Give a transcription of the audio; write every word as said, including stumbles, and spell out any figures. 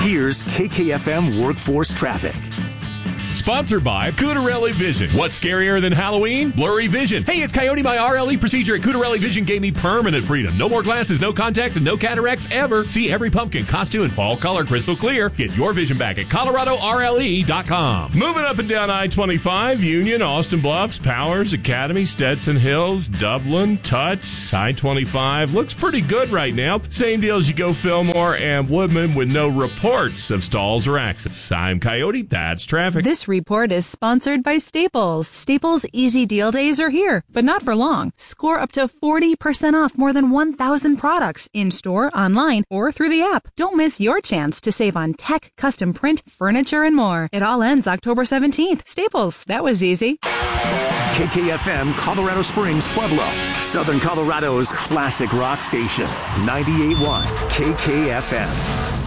Here's K K F M Workforce Traffic. Sponsored by Cutarelli Vision. What's scarier than Halloween? Blurry vision. Hey, it's Coyote. My R L E procedure at Cutarelli Vision gave me permanent freedom. No more glasses, no contacts, and no cataracts ever. See every pumpkin, costume, and fall color crystal clear. Get your vision back at Colorado R L E dot com. Moving up and down I twenty-five, Union, Austin Bluffs, Powers, Academy, Stetson Hills, Dublin, Tuts, I twenty-five. Looks pretty good right now. Same deal as you go Fillmore and Woodman with no reports of stalls or accidents. I'm Coyote. That's traffic. This report is sponsored by Staples. Staples Easy Deal Days are here, but not for long. Score up to forty percent off more than one thousand products in-store, online, or through the app. Don't miss your chance to save on tech, custom print, furniture, and more. It all ends October seventeenth. Staples. That was easy. K K F M Colorado Springs, Pueblo, Southern Colorado's classic rock station, ninety-eight point one K K F M.